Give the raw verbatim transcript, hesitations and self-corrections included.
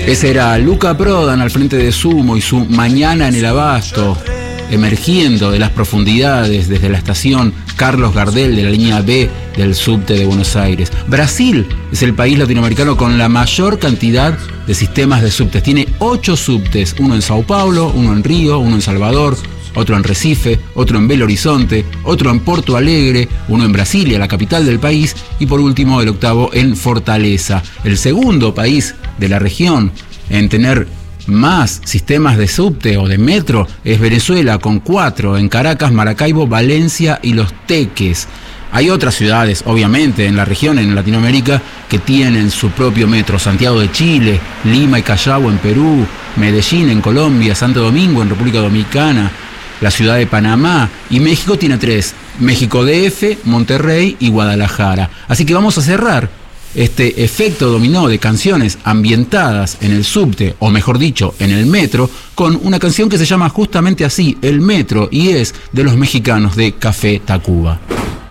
Ese era Luca Prodan al frente de Sumo y su Mañana en el Abasto, emergiendo de las profundidades desde la estación Carlos Gardel de la línea B del subte de Buenos Aires. Brasil es el país latinoamericano con la mayor cantidad de sistemas de subtes. Tiene ocho subtes, uno en Sao Paulo, uno en Río, uno en Salvador, otro en Recife, otro en Belo Horizonte, otro en Porto Alegre, uno en Brasilia, la capital del país, y por último el octavo en Fortaleza. El segundo país de la región en tener más sistemas de subte o de metro es Venezuela, con cuatro en Caracas, Maracaibo, Valencia y Los Teques. Hay otras ciudades, obviamente, en la región, en Latinoamérica, que tienen su propio metro. Santiago de Chile, Lima y Callao en Perú, Medellín en Colombia, Santo Domingo en República Dominicana, la ciudad de Panamá, y México tiene tres: México D F, Monterrey y Guadalajara. Así que vamos a cerrar este efecto dominó de canciones ambientadas en el subte, o mejor dicho, en el metro, con una canción que se llama justamente así, El Metro, y es de los mexicanos de Café Tacuba.